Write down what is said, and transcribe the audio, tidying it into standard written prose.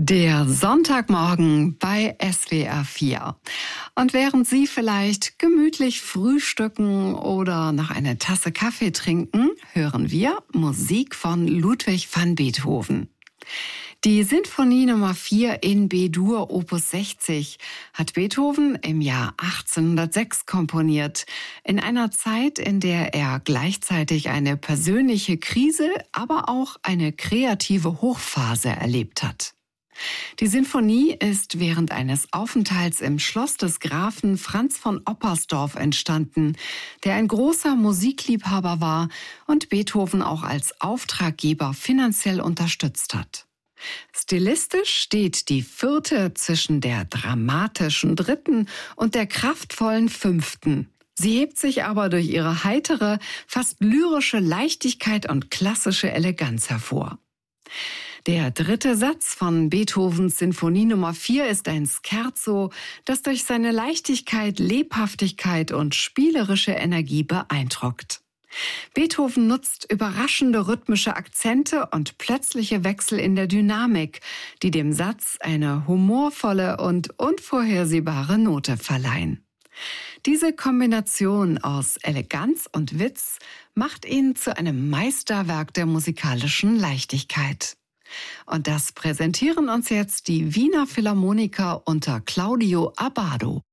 Der Sonntagmorgen bei SWR 4. Und während Sie vielleicht gemütlich frühstücken oder noch eine Tasse Kaffee trinken, hören wir Musik von Ludwig van Beethoven. Die Sinfonie Nummer 4 in B-Dur Opus 60 hat Beethoven im Jahr 1806 komponiert, in einer Zeit, in der er gleichzeitig eine persönliche Krise, aber auch eine kreative Hochphase erlebt hat. Die Sinfonie ist während eines Aufenthalts im Schloss des Grafen Franz von Oppersdorf entstanden, der ein großer Musikliebhaber war und Beethoven auch als Auftraggeber finanziell unterstützt hat. Stilistisch steht die vierte zwischen der dramatischen dritten und der kraftvollen fünften. Sie hebt sich aber durch ihre heitere, fast lyrische Leichtigkeit und klassische Eleganz hervor. Der dritte Satz von Beethovens Sinfonie Nummer 4 ist ein Scherzo, das durch seine Leichtigkeit, Lebhaftigkeit und spielerische Energie beeindruckt. Beethoven nutzt überraschende rhythmische Akzente und plötzliche Wechsel in der Dynamik, die dem Satz eine humorvolle und unvorhersehbare Note verleihen. Diese Kombination aus Eleganz und Witz macht ihn zu einem Meisterwerk der musikalischen Leichtigkeit. Und das präsentieren uns jetzt die Wiener Philharmoniker unter Claudio Abbado.